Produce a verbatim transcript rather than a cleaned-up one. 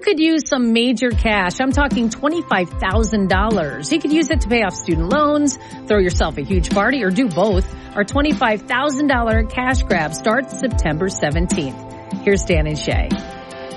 could use some major cash. I'm talking twenty-five thousand dollars. You could use it to pay off student loans, throw yourself a huge party, or do both. Our twenty-five thousand dollars cash grab starts September seventeenth. Here's Dan and Shay.